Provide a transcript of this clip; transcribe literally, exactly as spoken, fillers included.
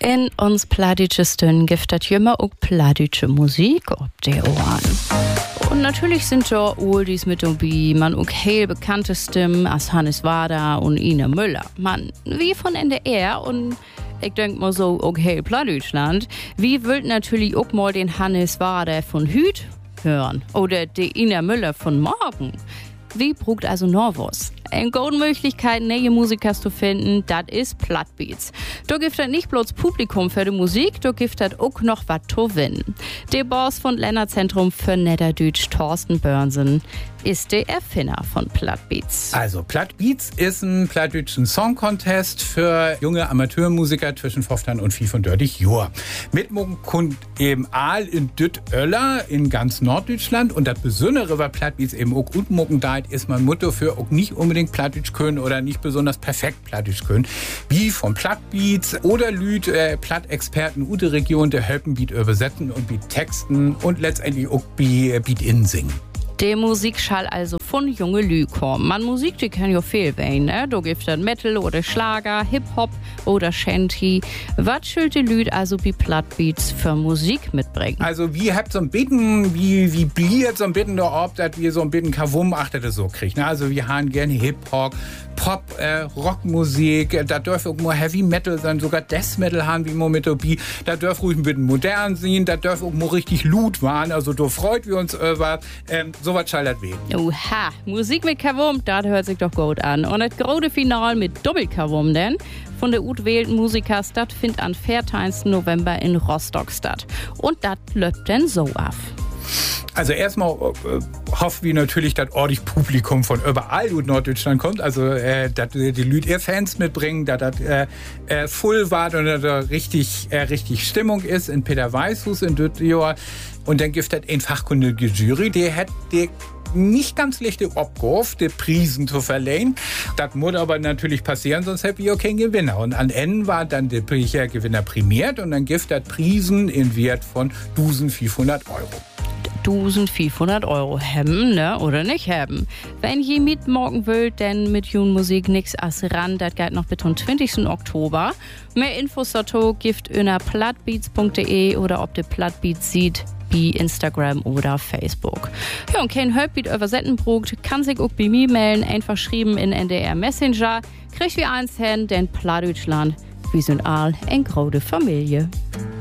In uns plattdeutsche Stünden gibt es immer auch plattdeutsche Musik auf der Ohren. Und natürlich sind da Oldies mit dabei, man auch heel bekannte Stimmen als Hannes Wader und Ina Müller. Man, wie von N D R und ich denk mal so, auch heel Plattdeutschland. Wie wollt natürlich auch mal den Hannes Wader von Hüt hören oder die Ina Müller von morgen. Wie brugt also Norvos? Eine gute Möglichkeit, neue Musiker zu finden, das ist Plattbeats. Da gibt es nicht bloß Publikum für die Musik, da gibt es auch noch was zu gewinnen. Der Boss von Länderzentrum für Niederdeutsch, Thorsten Börnsen, ist der Erfinder von Plattbeats. Also, Plattbeats ist ein plattdeutschen Song-Contest für junge Amateurmusiker zwischen fünfzehn und fünfunddreißig Jahren. Mitmucken kommt eben all in Düt-Öller in ganz Norddeutschland. Und das Besondere war Plattbeats eben auch Utmucken da ist mein Motto für auch nicht unbedingt Plattdeutsch können oder nicht besonders perfekt Plattdeutsch können. Wie von Plattbeats oder Lüd, äh, Plattexperten u der Region, der helfen Beat übersetzen und Beat texten und letztendlich auch Beat in singen. Die Musik schall also von junge Lü kommen. Man Musik, die kann ja viel sein, ne? Da gibt es Metal oder Schlager, Hip-Hop oder Shanty. Was schuld die Lüd also wie Plattbeats für Musik mitbringen? Also wie habt so ein bisschen, wie, wie bliert so ein bisschen da ob, dass wir so ein bisschen Kavum achtet so kriegt, ne? Also wir haben gerne Hip-Hop, Pop, äh, Rockmusik, da dürfen auch mal Heavy Metal sein, sogar Death Metal haben wie mit dabei. Da dürfen ruhig ein bisschen modern sein, da dürfen auch mal richtig Loot waren, also da freut wir uns über, ähm, so was schall das weh. Oha, Musik mit Kavum, das hört sich doch gut an. Und das große Finale mit Doppel-Kavum denn von der utwählten Musiker statt findet am vierzehnten November in Rostock statt. Und das läuft dann so ab. Also erstmal äh, hoffen wir natürlich, dass ordentlich Publikum von überall in Norddeutschland kommt. Also äh, dass die Leute ihr Fans mitbringen, dass das äh, äh, voll war und dass da richtig, äh, richtig Stimmung ist in Peter Weißhus in Düttior. Und dann gibt es eine fachkundige Jury, die hat die nicht ganz leichte Aufgabe, die Prisen zu verleihen. Das muss aber natürlich passieren, sonst hätten wir auch keinen Gewinner. Und am Ende war dann der Gewinner prämiert und dann gibt es Prisen in Wert von eintausendfünfhundert Euro. eintausendfünfhundert Euro haben, ne? Oder nicht haben. Wenn ihr mitmachen wollt, dann mit Jugendmusik nix als ran, das geht noch bis zum zwanzigsten Oktober. Mehr Infos dazu gibt unter plattbeats punkt de oder ob der Plattbeats sieht, wie Instagram oder Facebook. Ja, und kein Hörbeat übersetzen brucht, kann sich auch bei mir melden, einfach schreiben in N D R Messenger. Kriegt wie eins hin, denn Plattdeutschland, wir sind all eine große Familie.